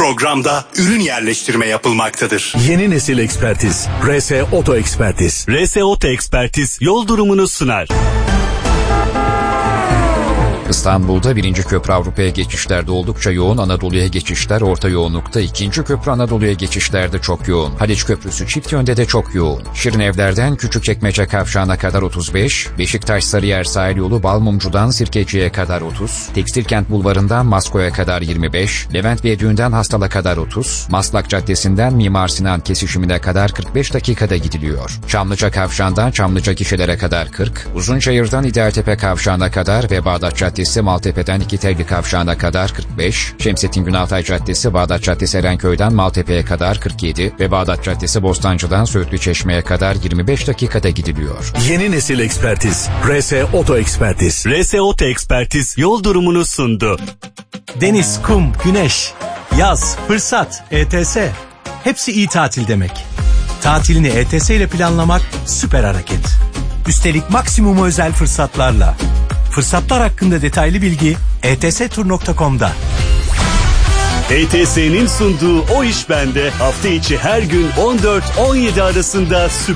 programda ürün yerleştirme yapılmaktadır. Yeni nesil ekspertiz. RS Oto Ekspertiz. RS Oto Ekspertiz yol durumunu sunar. İstanbul'da 1. köprü Avrupa'ya geçişlerde oldukça yoğun, Anadolu'ya geçişler orta yoğunlukta, 2. köprü Anadolu'ya geçişlerde çok yoğun. Haliç Köprüsü çift yönde de çok yoğun. Şirinevler'den Küçükçekmece Kavşağı'na kadar 35, Beşiktaş-Sarıyer sahil yolu Balmumcu'dan Sirkeci'ye kadar 30, Tekstilkent Bulvarı'ndan Masko'ya kadar 25, Levent Viyaduğu'ndan Hastal'a kadar 30, Maslak Caddesi'nden Mimar Sinan kesişimine kadar 45 dakikada gidiliyor. Çamlıca Kavşağı'ndan Çamlıca Gişelere kadar 40, Uzunçayır'dan İdealtepe Kavşağı'na kadar ve Bağdat Caddesi Maltepe'den İkitelli Kavşağı'na kadar 45, Şemsettin Günaltay Caddesi Bağdat Caddesi Erenköy'den Maltepe'ye kadar 47 ve Bağdat Caddesi Bostancı'dan Söğütlü Çeşme'ye kadar 25 dakikada gidiliyor. Yeni nesil ekspertiz. RS Oto Ekspertiz. RS Oto Ekspertiz yol durumunu sundu. Deniz, kum, güneş, yaz, fırsat, ETS. Hepsi iyi tatil demek. Tatilini ETS ile planlamak süper hareket. Üstelik maksimum özel fırsatlarla. Fırsatlar hakkında detaylı bilgi etstur.com'da. ETS'nin sunduğu O İş Bende hafta içi her gün 14-17 arasında